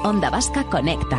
Onda Vasca Conecta.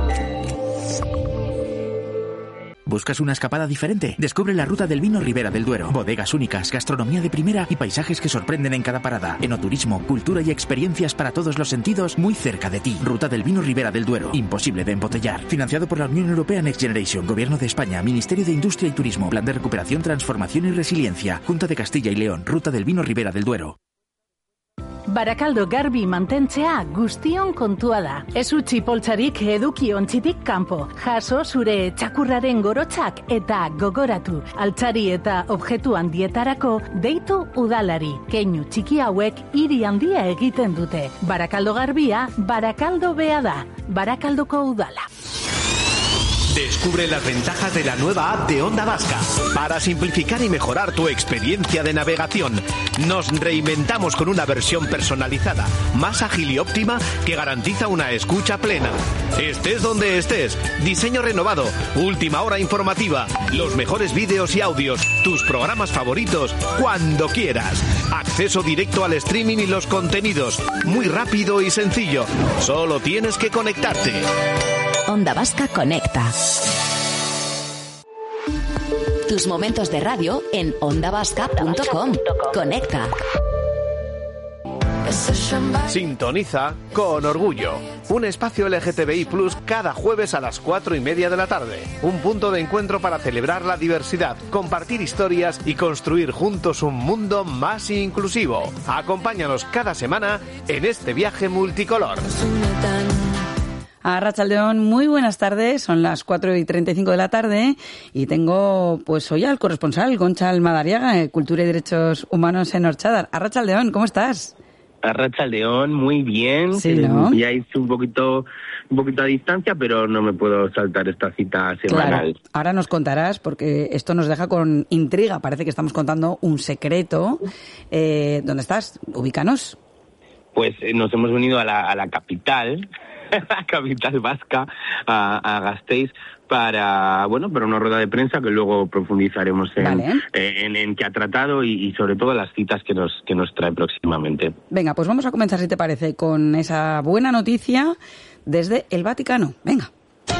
¿Buscas una escapada diferente? Descubre la ruta del vino Ribera del Duero. Bodegas únicas, gastronomía de primera y paisajes que sorprenden en cada parada. Enoturismo, cultura y experiencias para todos los sentidos muy cerca de ti. Ruta del vino Ribera del Duero. Imposible de embotellar. Financiado por la Unión Europea Next Generation, Gobierno de España, Ministerio de Industria y Turismo, Plan de Recuperación, Transformación y Resiliencia, Junta de Castilla y León. Ruta del vino Ribera del Duero. Barakaldo garbi mantentzea guztion kontua da. Ez utzi poltsarik eduki ontzitik kanpo. Jaso zure txakurraren gorotzak eta gogoratu. Altzari eta objektu handietarako deitu udalari. Keinu txiki hauek hiri handia egiten dute. Barakaldo garbia, Barakaldo bea da. Barakaldoko udala. Descubre las ventajas de la nueva app de Onda Vasca. Para simplificar y mejorar tu experiencia de navegación, nos reinventamos con una versión personalizada, más ágil y óptima que garantiza una escucha plena. Estés donde estés, diseño renovado, última hora informativa, los mejores vídeos y audios, tus programas favoritos, cuando quieras. Acceso directo al streaming y los contenidos, muy rápido y sencillo. Solo tienes que conectarte. Onda Vasca Conecta. Tus momentos de radio en ondavasca.com. Conecta. Sintoniza Con Orgullo, un espacio LGTBI+ cada jueves a las 4:30 de la tarde. Un punto de encuentro para celebrar la diversidad, compartir historias y construir juntos un mundo más inclusivo. Acompáñanos cada semana en este viaje multicolor. Arratsaldeon, muy buenas tardes, son las 4:35 de la tarde y tengo pues hoy al corresponsal Gontzal Madariaga, Cultura y Derechos Humanos en Orchadar. Arratsaldeon, ¿cómo estás? Arratsaldeon, muy bien. Sí, ¿no? Ya hice un poquito a distancia, pero no me puedo saltar esta cita semanal. Claro. Ahora nos contarás, porque esto nos deja con intriga. Parece que estamos contando un secreto. ¿Dónde estás? Ubícanos. Pues nos hemos venido a la capital, la capital vasca, a Gasteiz, para una rueda de prensa que luego profundizaremos en qué ha tratado y sobre todo las citas que nos trae próximamente. Venga, pues vamos a comenzar, si te parece, con esa buena noticia desde el Vaticano. Venga.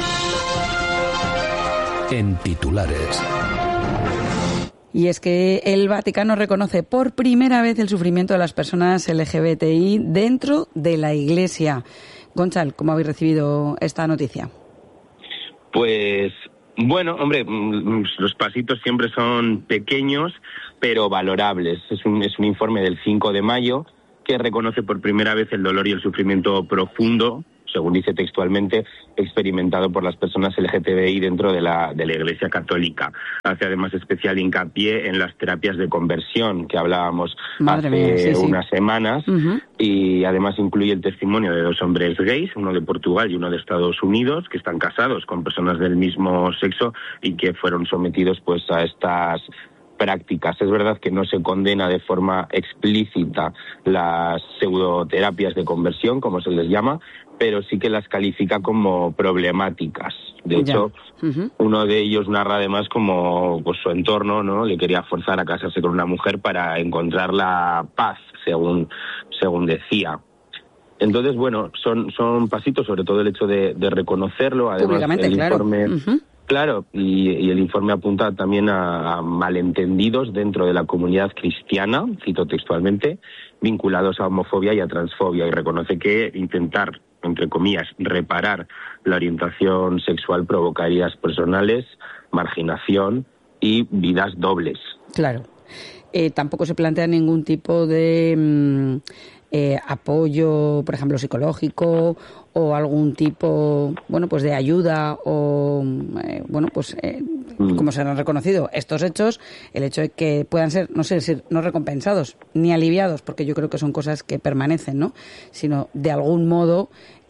En titulares. Y es que el Vaticano reconoce por primera vez el sufrimiento de las personas LGBTI dentro de la Iglesia. Gonzal, ¿cómo habéis recibido esta noticia? Pues, bueno, hombre, los pasitos siempre son pequeños, pero valorables. Es un informe del 5 de mayo que reconoce por primera vez el dolor y el sufrimiento profundo, según dice textualmente, experimentado por las personas LGTBI dentro de la Iglesia Católica. Hace además especial hincapié en las terapias de conversión que hablábamos hace unas semanas, y además incluye el testimonio de 2 hombres gays, uno de Portugal y uno de Estados Unidos, que están casados con personas del mismo sexo y que fueron sometidos pues a estas prácticas. Es verdad que no se condena de forma explícita las pseudoterapias de conversión, como se les llama, pero sí que las califica como problemáticas. De hecho, uno de ellos narra además como pues, su entorno, ¿no?, le quería forzar a casarse con una mujer para encontrar la paz, según decía. Entonces, bueno, son pasitos, sobre todo el hecho de reconocerlo. Además, el informe, claro, y el informe apunta también a malentendidos dentro de la comunidad cristiana, cito textualmente, vinculados a homofobia y a transfobia, y reconoce que intentar, entre comillas, reparar la orientación sexual provoca heridas personales, marginación y vidas dobles. Claro. Tampoco se plantea ningún tipo de apoyo, por ejemplo, psicológico o algún tipo, pues de ayuda o, como se han reconocido estos hechos, el hecho de que puedan ser, no sé decir, no recompensados ni aliviados, porque yo creo que son cosas que permanecen, ¿no?, sino de algún modo,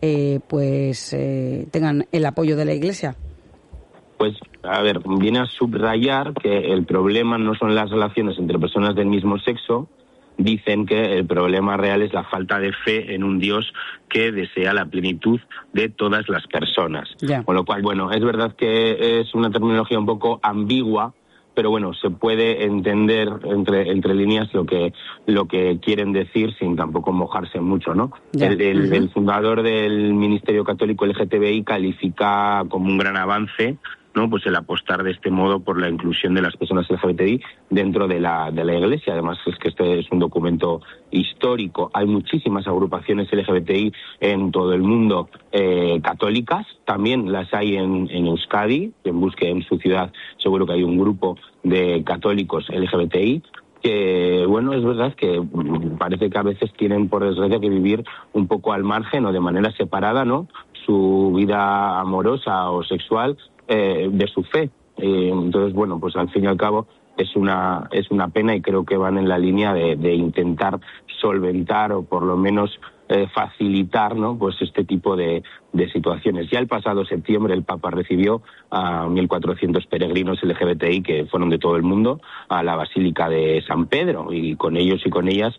tengan el apoyo de la Iglesia. Pues, a ver, viene a subrayar que el problema no son las relaciones entre personas del mismo sexo. Dicen que el problema real es la falta de fe en un Dios que desea la plenitud de todas las personas. Con lo cual, bueno, es verdad que es una terminología un poco ambigua, pero bueno, se puede entender entre líneas lo que quieren decir sin tampoco mojarse mucho, ¿no? El fundador del Ministerio Católico LGTBI califica como un gran avance, ¿no? Pues el apostar de este modo por la inclusión de las personas LGBTI dentro de la Iglesia. Además, es que este es un documento histórico. Hay muchísimas agrupaciones LGBTI en todo el mundo, católicas. También las hay en Euskadi. Quien busque en su ciudad seguro que hay un grupo de católicos LGBTI. Que, bueno, es verdad que parece que a veces tienen, por desgracia, que vivir un poco al margen o de manera separada, ¿no? Su vida amorosa o sexual de su fe. Entonces, bueno, pues al fin y al cabo es una pena, y creo que van en la línea de intentar solventar o por lo menos facilitar, ¿no? Pues este tipo de situaciones. Ya el pasado septiembre el Papa recibió a 1.400 peregrinos LGBTI que fueron de todo el mundo a la Basílica de San Pedro, y con ellos y con ellas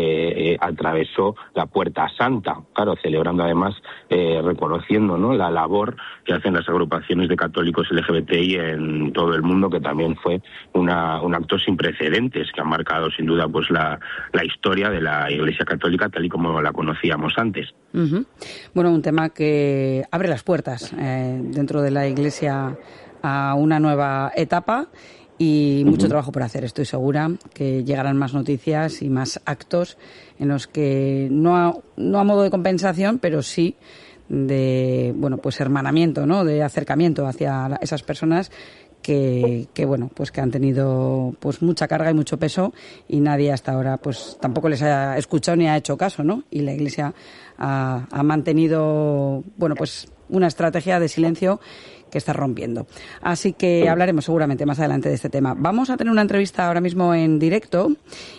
atravesó la Puerta Santa, claro, celebrando además, reconociendo, ¿no? La labor que hacen las agrupaciones de católicos LGBTI en todo el mundo, que también fue un acto sin precedentes que ha marcado sin duda pues la historia de la Iglesia Católica tal y como la conocíamos antes. Uh-huh. Bueno, un tema que abre las puertas dentro de la Iglesia a una nueva etapa, y mucho trabajo por hacer. Estoy segura que llegarán más noticias y más actos en los que no a modo de compensación, pero sí de, bueno, pues hermanamiento, ¿no? De acercamiento hacia esas personas que bueno, pues que han tenido pues mucha carga y mucho peso, y nadie hasta ahora pues tampoco les ha escuchado ni ha hecho caso, ¿no? Y la Iglesia ha mantenido, bueno, pues una estrategia de silencio que está rompiendo. Así que hablaremos seguramente más adelante de este tema. Vamos a tener una entrevista ahora mismo en directo,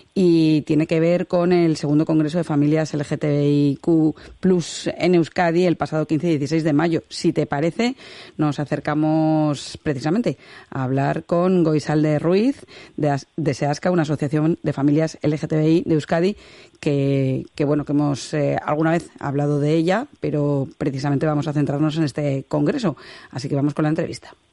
y tiene que ver con el segundo Congreso de Familias LGTBIQ+ en Euskadi el pasado 15 y 16 de mayo. Si te parece, nos acercamos precisamente a hablar con Goizalde Ruiz de SEASCA, una asociación de familias LGTBI de Euskadi, que bueno, que hemos alguna vez hablado de ella, pero precisamente vamos a centrarnos en este congreso. Así que vamos con la entrevista.